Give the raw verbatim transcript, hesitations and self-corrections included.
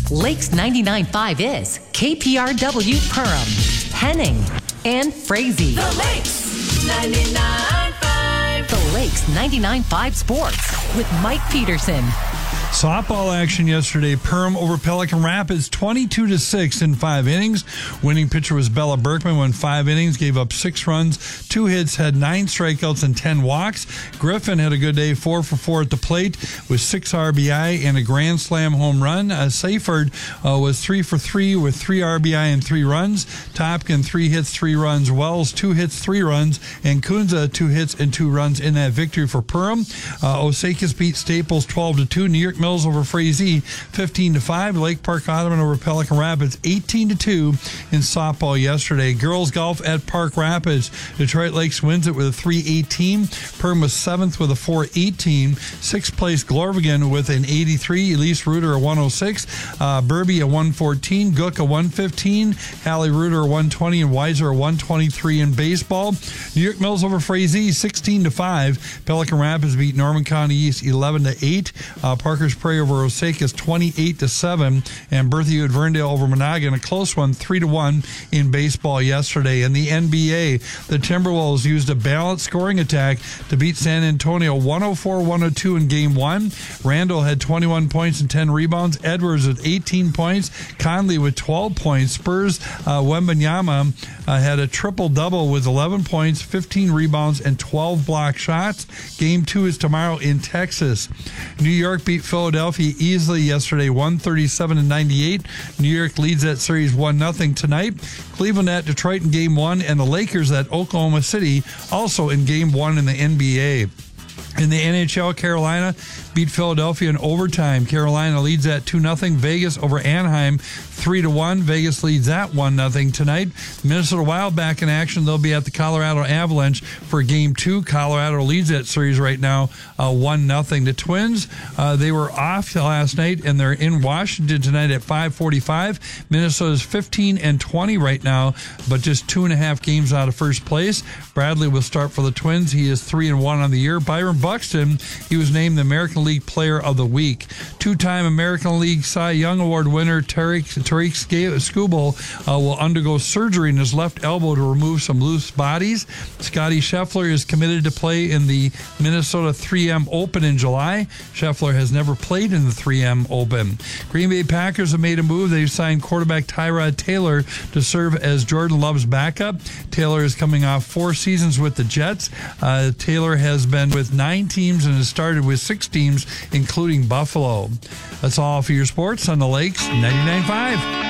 Lakes ninety-nine point five is K P R W Perham, Henning, and Frazee. The Lakes ninety-nine point five. The Lakes ninety-nine point five Sports with Mike Peterson. Softball action yesterday. Perham over Pelican Rapids, twenty-two to six in five innings. Winning pitcher was Bella Berkman. Went five innings, gave up six runs, two hits, had nine strikeouts and ten walks. Griffin had a good day, four for four at the plate with six R B I and a grand slam home run. Uh, Seifert uh, was three for three with three R B I and three runs. Topkin, three hits, three runs. Wells, two hits, three runs. And Kunza, two hits and two runs in that victory for Perham. Uh, Osakis beat Staples twelve to two. New York Mills over Frazee fifteen to five. Lake Park Ottoman over Pelican Rapids eighteen to two in softball yesterday. Girls golf at Park Rapids. Detroit Lakes wins it with a three eighteen. Perham was seventh with a four eighteen. Sixth place Glorvigan with an eighty-three. Elise Reuter a one oh six. Uh, Burby a one fourteen. Gook a one fifteen. Hallie Reuter a one twenty. And Weiser a one twenty-three in baseball. New York Mills over Frazee sixteen to five. Pelican Rapids beat Norman County East eleven to eight. Uh, Parker's Prairie over Osakis twenty-eight to seven, and Berthoud Verndale over Monaghan, a close one, three to one in baseball yesterday. In the N B A, the Timberwolves used a balanced scoring attack to beat San Antonio one oh four one oh two in game one. Randall had twenty-one points and ten rebounds. Edwards with eighteen points. Conley with twelve points. Spurs uh, Wembanyama uh, had a triple-double with eleven points, fifteen rebounds, and twelve block shots. Game two is tomorrow in Texas. New York beat Philadelphia easily yesterday, one thirty-seven to ninety-eight. New York leads that series one nothing tonight. Cleveland at Detroit in game one, and the Lakers at Oklahoma City also in game one in the N B A. In the N H L, Carolina beat Philadelphia in overtime. Carolina leads at two nothing. Vegas over Anaheim three to one. Vegas leads at one nothing tonight. Minnesota Wild back in action. They'll be at the Colorado Avalanche for game two. Colorado leads that series right now uh, one nothing. The Twins, uh, they were off last night, and they're in Washington tonight at five forty-five. Minnesota's fifteen and twenty right now, but just two and a half games out of first place. Bradley will start for the Twins. He is three and one on the year. Byron Buxton, he was named the American League Player of the Week. Two-time American League Cy Young Award winner Tariq, Tariq Skubal uh, will undergo surgery in his left elbow to remove some loose bodies. Scotty Scheffler is committed to play in the Minnesota three M Open in July. Scheffler has never played in the three M Open. Green Bay Packers have made a move. They've signed quarterback Tyrod Taylor to serve as Jordan Love's backup. Taylor is coming off four seasons with the Jets. Uh, Taylor has been with nine teams and has started with six teams, including Buffalo. That's all for your sports on the Lakes ninety-nine point five.